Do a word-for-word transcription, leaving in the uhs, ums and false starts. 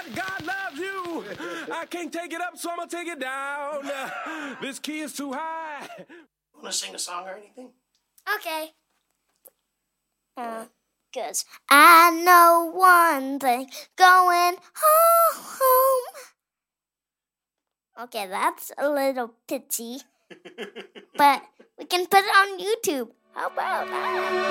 God loves you. I can't take it up, so I'm gonna take it down. This key is too high. Want to sing a song or anything? Okay. Uh, Cause I know one thing, going home. Okay, that's a little pitchy, but we can put it on YouTube. How about that?